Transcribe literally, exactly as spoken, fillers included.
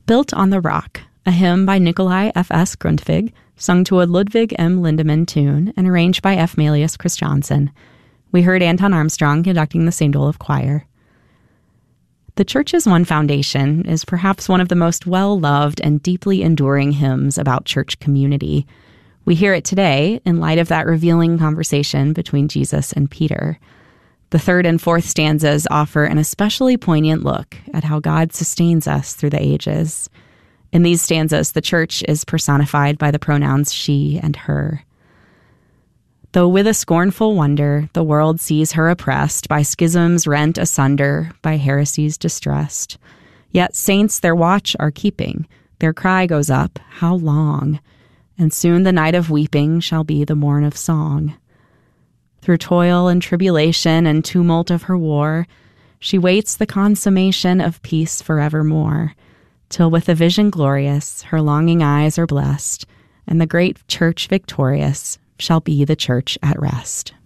Built on the Rock, a hymn by Nikolai F S. Grundtvig, sung to a Ludwig M. Lindemann tune and arranged by F. Melius Christiansen. We heard Anton Armstrong conducting the Saint Olaf Choir. The Church's One Foundation is perhaps one of the most well-loved and deeply enduring hymns about church community. We hear it today in light of that revealing conversation between Jesus and Peter. The third and fourth stanzas offer an especially poignant look at how God sustains us through the ages. In these stanzas, the church is personified by the pronouns she and her. Though with a scornful wonder the world sees her oppressed, by schisms rent asunder, by heresies distressed, yet saints their watch are keeping, their cry goes up, how long? And soon the night of weeping shall be the morn of song. Through toil and tribulation and tumult of her war, she waits the consummation of peace forevermore, till with a vision glorious her longing eyes are blessed, and the great church victorious shall be the church at rest.